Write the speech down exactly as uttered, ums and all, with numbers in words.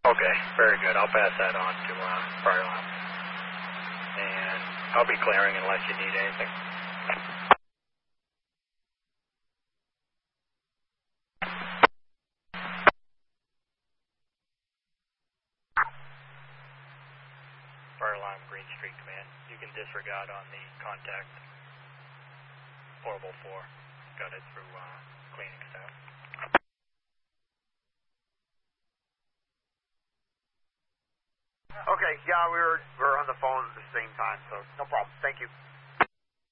Okay, very good. I'll pass that on to uh, Fire Alarm. And I'll be clearing unless you need anything. Fire Alarm, Green Street Command. You can disregard on the contact portable four. Got it through uh, cleaning staff. Okay, yeah, we were, we were on the phone at the same time, so no problem. Thank you.